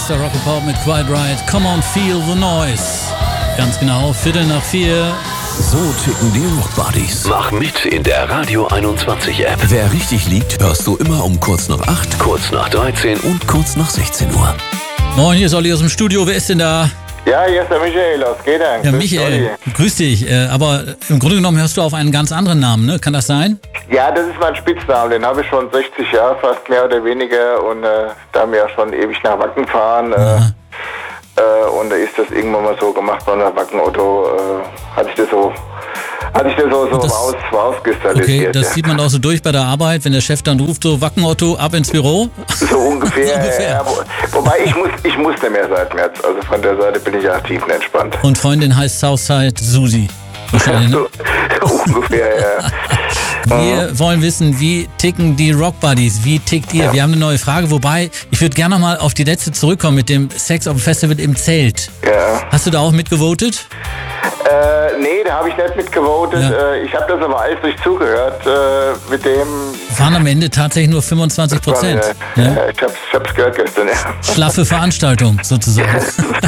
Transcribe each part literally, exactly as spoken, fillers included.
ist der Rock'n'Pop mit Quiet Riot. Come on, feel the noise. Ganz genau, Viertel nach vier. So ticken die Rock Buddies. Mach mit in der Radio einundzwanzig App. Wer richtig liegt, hörst du immer um kurz nach acht, Kurz nach dreizehn und kurz nach sechzehn Uhr. Moin, hier ist Olli aus dem Studio. Wer ist denn da? Ja, hier ist der Michael aus Gedang. Ja, Michael, grüß dich. Äh, aber im Grunde genommen hörst du auf einen ganz anderen Namen, ne? Kann das sein? Ja, das ist mein Spitzname. Den habe ich schon sechzig Jahre, fast mehr oder weniger. Und äh, da wir ja schon ewig nach Wacken fahren. Äh, äh, und da ist das irgendwann mal so gemacht bei einer Wacken-Otto. Äh, hatte ich das so... Hatte ich das so, so das, raus, rauskristallisiert. Okay, das ja. sieht man auch so durch bei der Arbeit, wenn der Chef dann ruft, so Wacken-Otto, ab ins Büro. So ungefähr. so ungefähr. Ja, wo, wobei ich muss, ich musste mehr seit März. Also von der Seite bin ich ja aktiv und entspannt. Und Freundin heißt Southside Susi. Wahrscheinlich, ne? so, so ungefähr, ja. Wir wollen wissen, wie ticken die Rock Buddies? Wie tickt ihr? Ja. Wir haben eine neue Frage, wobei ich würde gerne noch mal auf die letzte zurückkommen mit dem Sex auf dem Festival im Zelt. Ja. Hast du da auch mitgevotet? Äh, nee, da habe ich nicht mitgevotet. Ja. Äh, ich habe das aber alles durch zugehört. Äh, mit dem... Es waren am Ende tatsächlich nur fünfundzwanzig Prozent. Ja, Ja? ja, ich hab's, ich hab's gehört gestern, ja. Schlaffe Veranstaltung sozusagen.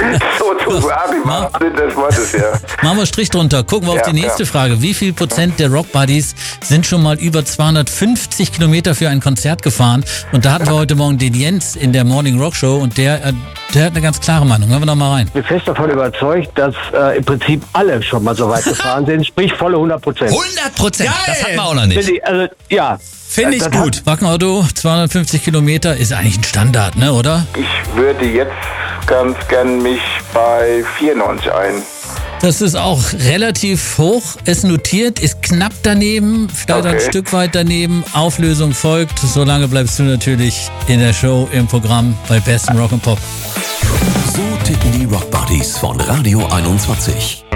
so zu sagen, Ma- das Wortes, ja. Machen wir Strich drunter. Gucken wir Ja, auf die nächste ja. Frage. Wie viel Prozent der Rock Buddies sind schon mal über zweihundertfünfzig Kilometer für ein Konzert gefahren? Und da hatten wir heute Morgen den Jens in der Morning Rock Show und der, äh, der hat eine ganz klare Meinung. Hören wir noch mal rein. Ich bin fest davon überzeugt, dass äh, im Prinzip alle schon mal so weit gefahren sind, sprich volle hundert Prozent. hundert Prozent, das Geil. hatten wir auch noch nicht. Also, ja. Finde ich Das gut. Wackenauto, zweihundertfünfzig Kilometer ist eigentlich ein Standard, ne, oder? Ich würde jetzt ganz gern mich bei vierundneunzig ein. Das ist auch relativ hoch. Es notiert, ist knapp daneben, vielleicht ein Okay. Stück weit daneben. Auflösung folgt. Solange bleibst du natürlich in der Show, im Programm bei Besten Rock and Pop. So ticken die Rock Buddies von Radio einundzwanzig.